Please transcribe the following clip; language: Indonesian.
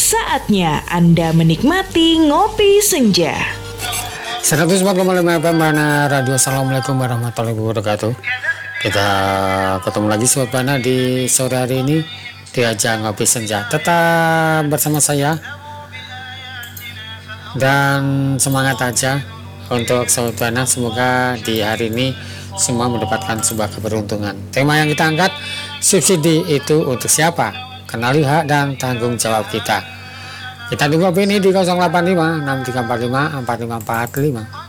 saatnya Anda menikmati Ngopi Senja. 104,5 FM Bana Radio. Assalamualaikum warahmatullahi wabarakatuh. Kita ketemu lagi Sobat Bana di sore hari ini di ajang Ngopi Senja. Tetap bersama saya dan semangat aja untuk Sobat Bana. Semoga di hari ini semua mendapatkan sebuah keberuntungan. Tema yang kita angkat, subsidi itu untuk siapa? Kenali hak dan tanggung jawab kita. Kita tunggu opini di 085 6345 4545.